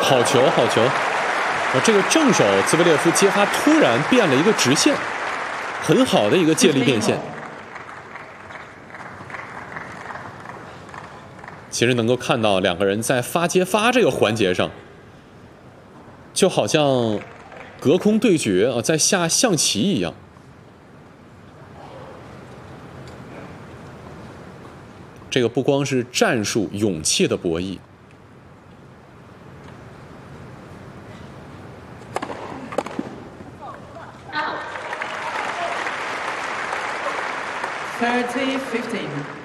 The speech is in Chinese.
好球，好球！这个正手兹维列夫接发突然变了一个直线，很好的一个借力变现。其实能够看到两个人在发接发这个环节上，就好像隔空对决啊，在下象棋一样。这个不光是战术勇气的博弈。 30-15